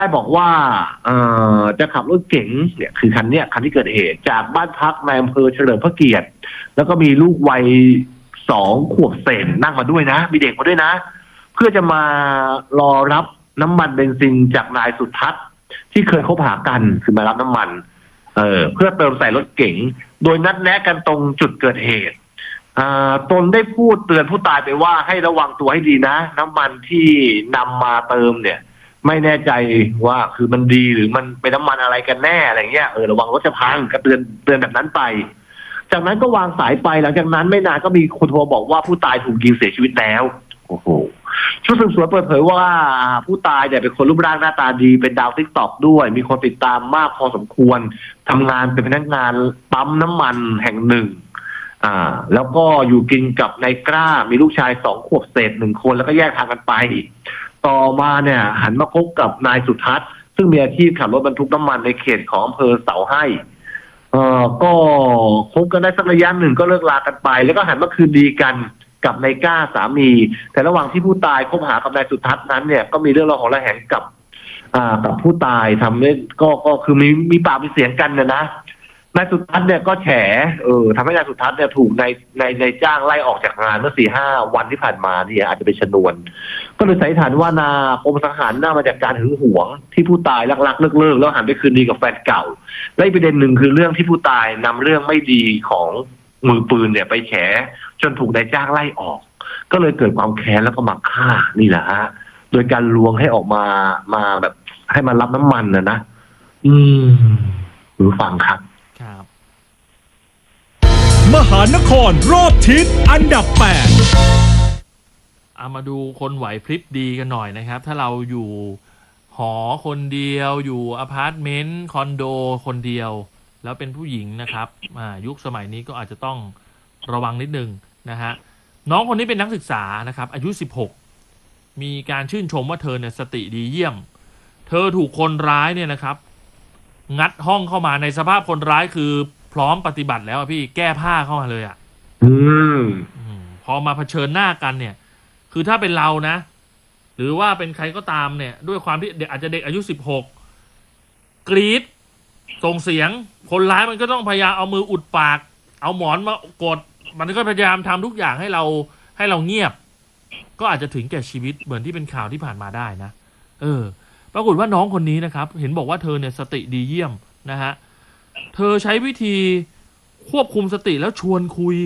ได้บอกว่าจะขับรถเก๋งเนี่ยคือคันที่เกิดเหตุจากบ้านพักในอำเภอเฉลิมพระเกียรติแล้วก็มีลูกวัย2 ขวบเศษนั่งมาด้วยนะมีเด็กมาด้วยนะเพื่อจะมารอรับน้ำมันเบนซินจากนายสุทัศน์ที่เคยคบหากันคือมารับน้ำมันเพื่อเติมใส่รถเก๋งโดยนัดแนะกันตรงจุดเกิดเหตุตนได้พูดเตือนผู้ตายไปว่าให้ระวังตัวให้ดีนะน้ำมันที่นำมาเติมเนี่ยไม่แน่ใจว่าคือมันดีหรือมันเป็นน้ำมันอะไรกันแน่อะไรเงี้ยระวังรถจะพังก็เตือนแบบนั้นไปจากนั้นก็วางสายไปหลังจากนั้นไม่นานก็มีคนโทรบอกว่าผู้ตายถูกยิงเสียชีวิตแล้วโอ้โหชุดสืบสวนเปิดเผยว่าผู้ตายเนี่ยเป็นคนรูปร่างหน้าตาดีเป็นดาวติ๊กต็อกด้วยมีคนติดตามมากพอสมควรทำงานเป็นพนักงานปั๊มน้ำมันแห่งหนึ่งแล้วก็อยู่กินกับนายกล้ามีลูกชาย2 ขวบเศษ1 คนแล้วก็แยกทางกันไปต่อมาเนี่ยหันมาคบกับนายสุทัศน์ซึ่งมีอาชีพขับรถบรรทุกน้ำมันในเขตของอำเภอเสาให้ก็คบกันได้สักระยะหนึ่งก็เลิกลากันไปแล้วก็หันมาคืนดีกันกับนายกล้าสามีแต่ระหว่างที่ผู้ตายคบหากับนายสุทัศน์นั้นเนี่ยก็มีเรื่องราวของระแหงกับผู้ตายทำให้ก็คือมีปากมีเสียงกันนะนายสุทัศน์เนี่ยก็แฉทำให้นายสุทัศน์เนี่ยถูกในจ้างไล่ออกจากงานเมื่อ 4-5 วันที่ผ่านมาเนี่ยอาจจะเป็นชนวนก็เลยสันนิษฐานว่าปมสังหารน่ามาจากการหึงหวงที่ผู้ตายรักเลิกแล้วหันไปคืนดีกับแฟนเก่าและอีกประเด็นหนึ่งคือเรื่องที่ผู้ตายนำเรื่องไม่ดีของมือปืนเนี่ยไปแฉจนถูกนายจ้างไล่ออกก็เลยเกิดความแค้นแล้วก็มาฆ่านี่แหละฮะโดยการลวงให้ออกมาแบบให้มารับน้ำมันนะหรือฟังครับมหานครรอบทิศอันดับ 8 เอามาดูคนไหวพริบดีกันหน่อยนะครับถ้าเราอยู่หอคนเดียวอยู่อพาร์ตเมนต์คอนโดคนเดียวแล้วเป็นผู้หญิงนะครับยุคสมัยนี้ก็อาจจะต้องระวังนิดนึงนะฮะน้องคนนี้เป็นนักศึกษานะครับอายุ16มีการชื่นชมว่าเธอเนี่ยสติดีเยี่ยมเธอถูกคนร้ายเนี่ยนะครับงัดห้องเข้ามาในสภาพคนร้ายคือพร้อมปฏิบัติแล้วพี่แก้ผ้าเข้ามาเลยพอมาเผชิญหน้ากันเนี่ยคือถ้าเป็นเรานะหรือว่าเป็นใครก็ตามเนี่ยด้วยความที่เด็กอาจจะเด็กอายุ16กรีดส่งเสียงคนร้ายมันก็ต้องพยายามเอามืออุดปากเอาหมอนมากดมันก็พยายามทำทุกอย่างให้เราเงียบก็อาจจะถึงแก่ชีวิตเหมือนที่เป็นข่าวที่ผ่านมาได้นะปรากฏว่าน้องคนนี้นะครับเห็นบอกว่าเธอเนี่ยสติดีเยี่ยมนะฮะเธอใช้วิธีควบคุมสติแล้วชวนคุย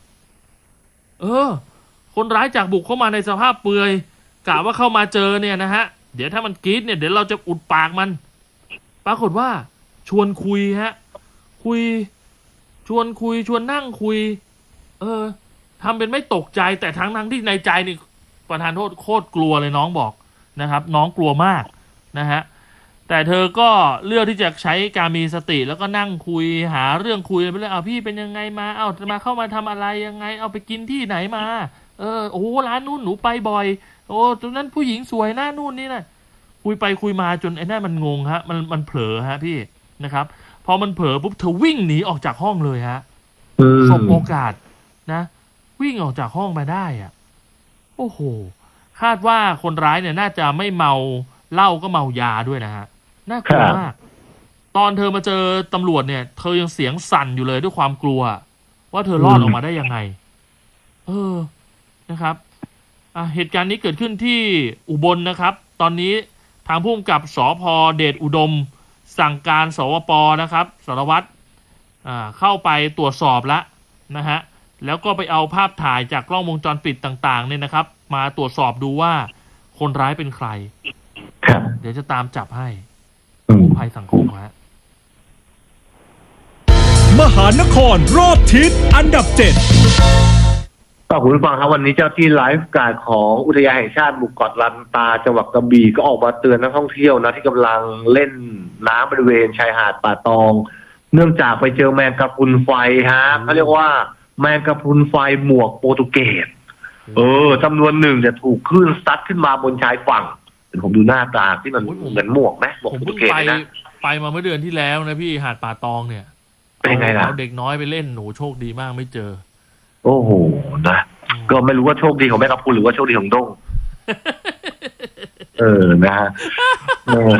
คนร้ายจากบุกเข้ามาในสภาพเปลือยกะว่าเข้ามาเจอเนี่ยนะฮะเดี๋ยวถ้ามันกรี๊ดเนี่ยเดี๋ยวเราจะอุดปากมันปรากฏว่าชวนคุยฮะชวนนั่งคุยทำเป็นไม่ตกใจแต่ทั้งที่ในใจนี่ประธานโทษโคตรกลัวเลยน้องบอกนะครับน้องกลัวมากนะฮะแต่เธอก็เลือกที่จะใช้การมีสติแล้วก็นั่งคุยหาเรื่องคุยไปเลยพี่เป็นยังไงมามาเข้ามาทำอะไรยังไงเอาไปกินที่ไหนมาโอ้ร้านนู่นหนูไปบ่อยตรงนั้นผู้หญิงสวยหน้านู่นนี่นะคุยไปคุยมาจนไอ้นั่นมันงงฮะมันเผลอฮะพี่นะครับพอมันเผลอปุ๊บเธอวิ่งหนีออกจากห้องเลยฮะสบโอกาสนะวิ่งออกจากห้องมาได้โอ้โหคาดว่าคนร้ายเนี่ยน่าจะไม่เมาเหล้าก็เมายาด้วยนะฮะน่ากลัวมากตอนเธอมาเจอตำรวจเนี่ยเธอยังเสียงสั่นอยู่เลยด้วยความกลัวว่าเธอรอดออกมาได้ยังไงนะครับเหตุการณ์นี้เกิดขึ้นที่อุบลนะครับตอนนี้ทางผู้กำกับสภ.เดชอุดมสั่งการสวป.นะครับสารวัตรเข้าไปตรวจสอบแล้วนะฮะแล้วก็ไปเอาภาพถ่ายจากกล้องวงจรปิดต่างๆเนี่ยนะครับมาตรวจสอบดูว่าคนร้ายเป็นใครเดี๋ยวจะตามจับให้กู้ภัยสังคมฮะมหานครรอบทิศอันดับ 7 คุณผู้ฟังครับวันนี้เจ้าที่ไลฟ์การ์ดของอุทยานแห่งชาติหมู่เกาะลันตาจังหวัดกระบี่ก็ออกมาเตือนนักท่องเที่ยวนะที่กำลังเล่นน้ำบริเวณชายหาดป่าตองเนื่องจากไปเจอแมงกะพรุนไฟฮะเขาเรียกว่าแมงกะพรุนไฟหมวกโปรตุเกสจำนวนหนึ่งจะถูกคลื่นซัดขึ้นมาบนชายฝั่งผมดูหน้าตาที่มันเหมือนหมวกไหมหมวกโปรตุเกสนะไปมาเมื่อเดือนที่แล้วนะพี่หาดป่าตองเนี่ยเป็นไงล่ะเอาเด็กน้อยไปเล่นหนูโชคดีมากไม่เจอโอ้โหนะก็ไม่รู้ว่าโชคดีของแม่กะพรุนหรือว่าโชคดีของด้งนะฮะ